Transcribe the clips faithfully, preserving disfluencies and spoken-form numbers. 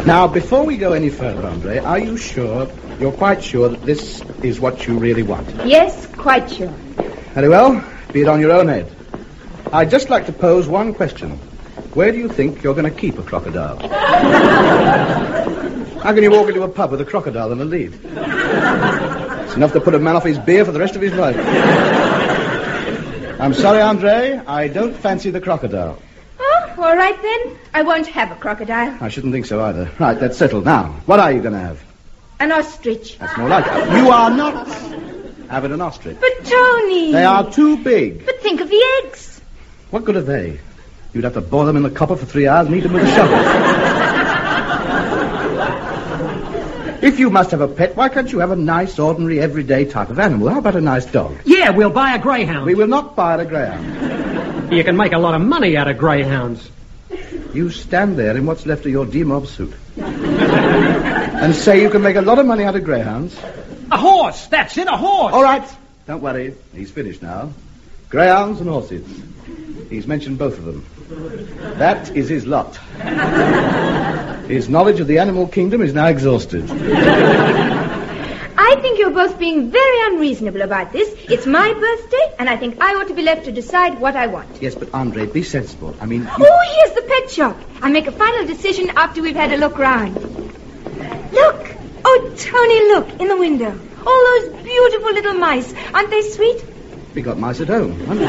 Now, before we go any further, Andre, are you sure, you're quite sure that this is what you really want? Yes, quite sure. Very well. Be it on your own head. I'd just like to pose one question. Where do you think you're going to keep a crocodile? How can you walk into a pub with a crocodile in a lead? It's enough to put a man off his beer for the rest of his life. I'm sorry, Andre. I don't fancy the crocodile. Oh, all right then. I won't have a crocodile. I shouldn't think so either. Right, that's settled. Now, what are you going to have? An ostrich. That's more like it. You are not having an ostrich. But, Tony... They are too big. But think of the eggs. What good are they? You'd have to boil them in the copper for three hours and eat them with a shovel. If you must have a pet, why can't you have a nice, ordinary, everyday type of animal? How about a nice dog? Yeah, we'll buy a greyhound. We will not buy a greyhound. You can make a lot of money out of greyhounds. You stand there in what's left of your D-mob suit and say you can make a lot of money out of greyhounds. A horse! That's it, a horse! All right. Don't worry. He's finished now. Greyhounds and horses. He's mentioned both of them. That is his lot. His knowledge of the animal kingdom is now exhausted. I think you're both being very unreasonable about this. It's my birthday, and I think I ought to be left to decide what I want. Yes, but Andre, be sensible. I mean... You... Oh, here's the pet shop. I'll make a final decision after we've had a look round. Look! Oh, Tony, look, in the window. All those beautiful little mice. Aren't they sweet? We got mice at home, haven't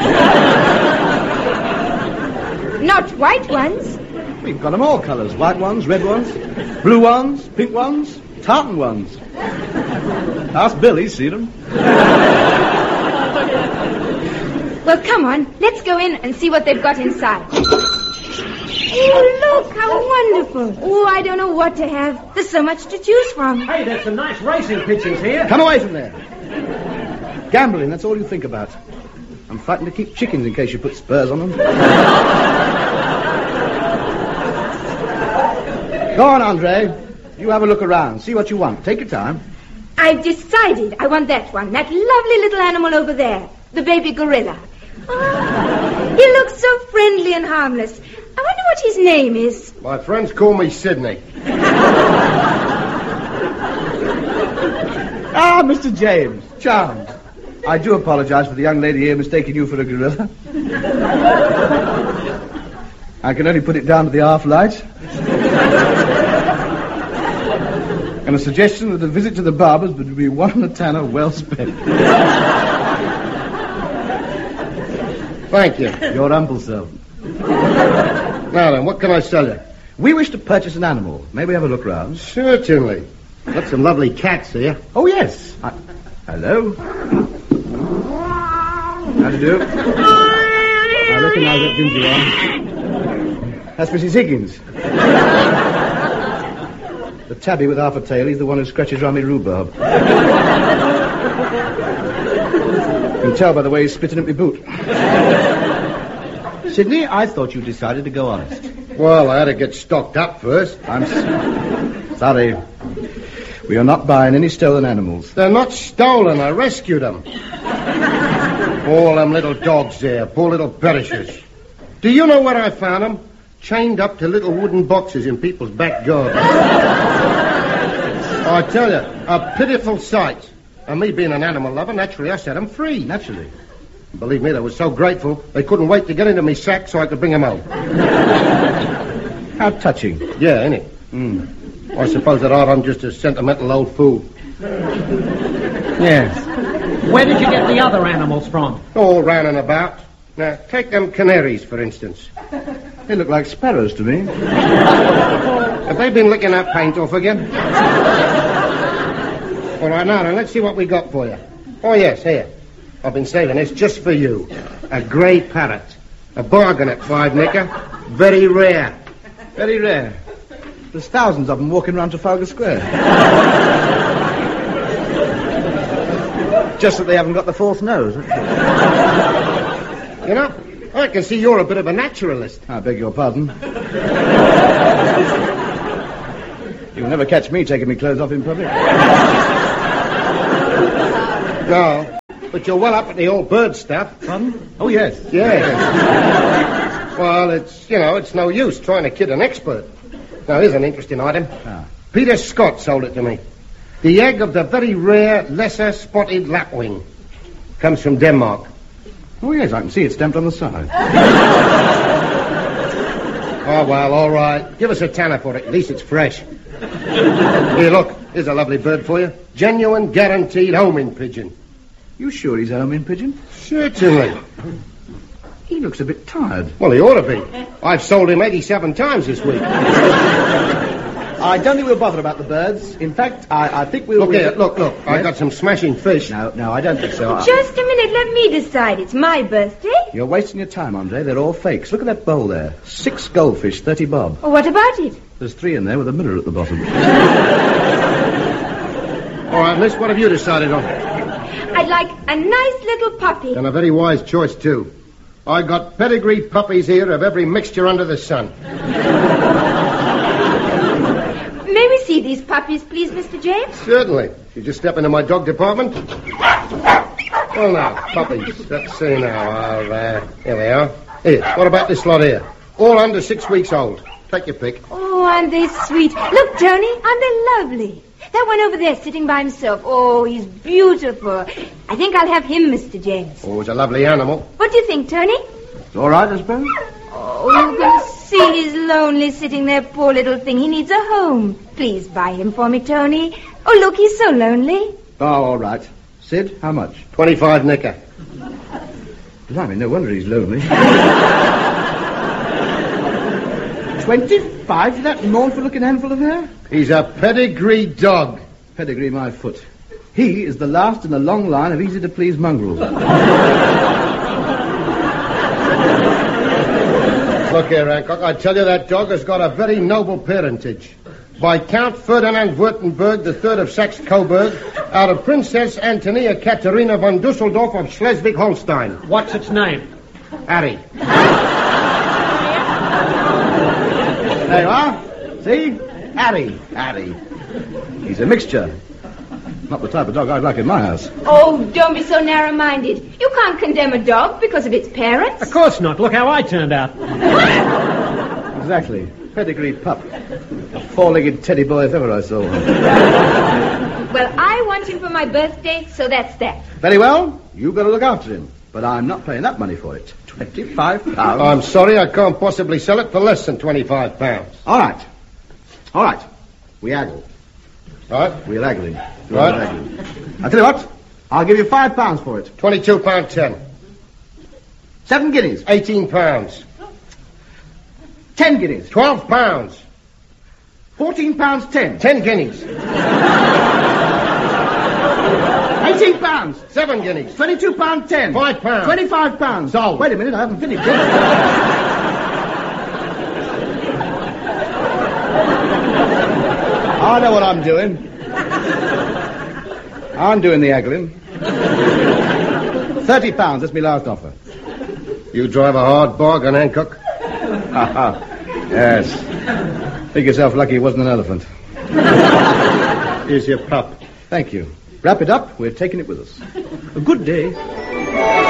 we? Not white ones. We've got them all colours. White ones, red ones, blue ones, pink ones, tartan ones. Ask Bill, he's seen them. Well, come on. Let's go in and see what they've got inside. Oh, look, how wonderful. Oh, I don't know what to have. There's so much to choose from. Hey, there's some nice racing pigeons here. Come away from there. Gambling, that's all you think about. I'm frightened to keep chickens in case you put spurs on them. Go on, Andre. You have a look around. See what you want. Take your time. I've decided I want that one. That lovely little animal over there. The baby gorilla. Oh, he looks so friendly and harmless. I wonder what his name is. My friends call me Sydney. Ah, Mister James. Charmed. I do apologize for the young lady here mistaking you for a gorilla. I can only put it down to the half-light. And a suggestion that a visit to the barber's would be one and a tanner well spent. Thank you. Your humble self. Now then, what can I sell you? We wish to purchase an animal. May we have a look round? Certainly. Got some lovely cats here. Oh, yes. I... Hello. How do you do? I recognise that dingy one. That's Missus Higgins. The tabby with half a tail, he's the one who scratches round me rhubarb. You can tell by the way he's spitting at me boot. Sydney, I thought you decided to go honest. Well, I had to get stocked up first. I'm s- sorry. We are not buying any stolen animals. They're not stolen. I rescued them. All them little dogs there, poor little perishers. Do you know where I found them? Chained up to little wooden boxes in people's back gardens. I tell you, a pitiful sight. And me being an animal lover, naturally I set them free. Naturally. Believe me, they were so grateful, they couldn't wait to get into me sack so I could bring them home. How touching. Yeah, ain't it? Mm. I suppose that I'm just a sentimental old fool. Yes. Where did you get the other animals from? All round and about. Now, take them canaries, for instance. They look like sparrows to me. Have they been licking that paint off again? All right, now then, let's see what we got for you. Oh, yes, here. I've been saving this just for you. A grey parrot. A bargain at five nicker. Very rare. Very rare. There's thousands of them walking around Trafalgar Square. Just that they haven't got the fourth nose. You know, I can see you're a bit of a naturalist. I beg your pardon. You'll never catch me taking my clothes off in public. No, but you're well up at the old bird stuff. Pardon? Oh, yes. Yes. Well, it's, you know, it's no use trying to kid an expert. Now, here's an interesting item. Ah. Peter Scott sold it to me. The egg of the very rare lesser spotted lapwing. Comes from Denmark. Oh, yes, I can see it stamped on the side. Oh, well, all right. Give us a tanner for it. At least it's fresh. Here, look. Here's a lovely bird for you. Genuine, guaranteed homing pigeon. You sure he's a homing pigeon? Certainly. He looks a bit tired. Well, he ought to be. I've sold him eighty-seven times this week. I don't think we'll bother about the birds. In fact, I, I think we'll... Look here, we'll... look, look. Yes? I've got some smashing fish. No, no, I don't think so. Just a minute, let me decide. It's my birthday. You're wasting your time, Andre. They're all fakes. Look at that bowl there. Six goldfish, thirty bob. Oh, what about it? There's three in there with a mirror at the bottom. All right, Miss, what have you decided on? I'd like a nice little puppy. And a very wise choice, too. I got pedigree puppies here of every mixture under the sun. May we see these puppies, please, Mister James? Certainly. You just step into my dog department. Well, now, puppies. Let's see now. Uh, uh, here they are. Here, what about this lot here? All under six weeks old. Take your pick. Oh, aren't they sweet? Look, Tony, aren't they lovely? That one over there sitting by himself. Oh, he's beautiful. I think I'll have him, Mister James. Oh, it's a lovely animal. What do you think, Tony? It's all right, I suppose? Oh, you can see he's lonely sitting there, poor little thing. He needs a home. Please buy him for me, Tony. Oh, look, he's so lonely. Oh, all right. Sid, how much? Twenty-five nicker. Blimey, no wonder he's lonely. Twenty-five for that mournful-looking handful of hair? He's a pedigree dog. Pedigree my foot. He is the last in a long line of easy-to-please mongrels. Look here, Hancock, I tell you that dog has got a very noble parentage. By Count Ferdinand Württemberg, the third of Saxe-Coburg, out of Princess Antonia Katerina von Dusseldorf of Schleswig-Holstein. What's its name? Harry. There you are. See? Harry. Harry. He's a mixture. Not the type of dog I'd like in my house. Oh, don't be so narrow-minded. You can't condemn a dog because of its parents. Of course not. Look how I turned out. Exactly. Pedigree pup. A four-legged teddy boy if ever I saw one. Well, I want him for my birthday, so that's that. Very well. You've got to look after him. But I'm not paying that money for it. Twenty-five pounds. I'm sorry, I can't possibly sell it for less than twenty-five pounds. All right. All right. We haggle. Right? We're haggling. We're Right. haggling. I'll tell you what. I'll give you five pounds for it. Twenty-two pound ten. Seven guineas. Eighteen pounds. Ten guineas. Twelve pounds. Fourteen pounds ten. Ten guineas. Eighteen pounds. Seven guineas. Twenty-two pound ten. Five pounds. Twenty-five pounds. Sold. Wait a minute, I haven't finished yet. I know what I'm doing. I'm doing the haggling. Thirty pounds, that's my last offer. You drive a hard bargain, Hancock. Yes. Think yourself lucky it wasn't an elephant. Here's your pup. Thank you. Wrap it up, we're taking it with us. A good day.